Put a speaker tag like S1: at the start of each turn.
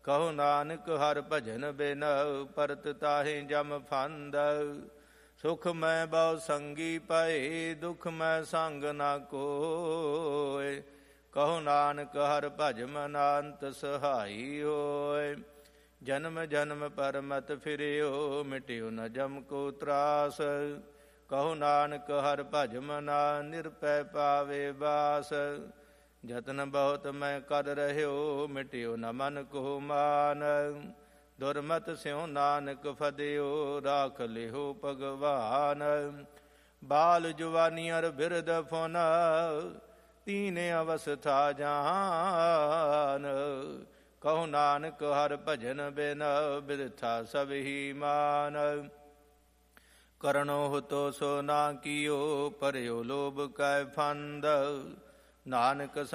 S1: ਕਹੋ ਨਾਨਕ ਹਰਿ ਭਜਨ ਬਿਨ ਪਰਤ ਤਾਹੇ ਜਮ ਫੰਦ। ਸੁਖ ਮੈਂ ਬਹੁ ਸੰਗੀ ਪਏ ਦੁਖ ਮੈਂ ਸੰਗ ਨਾ ਕੋਇ। ਕਹੋ ਨਾਨਕ ਹਰਿ ਭਜ ਮਨ ਅੰਤ ਸਹਾਈ ਹੋਇ। ਜਨਮ ਜਨਮ ਪਰ ਮਤ ਫਿਰਿਓ ਮਿਟਿਓ ਨ ਜਮ ਕੋ ਤਰਾਸ। ਕਹੋ ਨਾਨਕ ਹਰਿ ਭਜ ਮਨਾ ਨਿਰਭੈ ਪਾਵੇ ਬਾਸ। ਜਤਨ ਬਹੁਤ ਮੈਂ ਕਰ ਰਹਿਓ ਮਿਟਿਓ ਨ ਮਨ ਕੋ ਮਾਨ। ਦੁਰਮਤ ਸਿਉ ਨਾਨਕ ਫਦਿਓ ਰਾਖ ਲਿਓ ਭਗਵਾਨ। ਬਾਲ ਜੁਵਾਨੀ ਅਰ ਬਿਰਧ ਫੁਨ ਤੀਨ ਅਵਸਥਾ ਜਾਨ। ਕਹੋ ਨਾਨਕ ਹਰਿ ਭਜਨ ਬਿਨ ਬਿਰਥਾ ਸਭ ਹੀ ਮਾਨ। ਕਰਨੋ ਤੋ ਸੋ ਨਾ ਕੀਓ ਪਰਿਓ ਲੋਭ ਕੈ ਫੰਦ। ਨਾਨਕ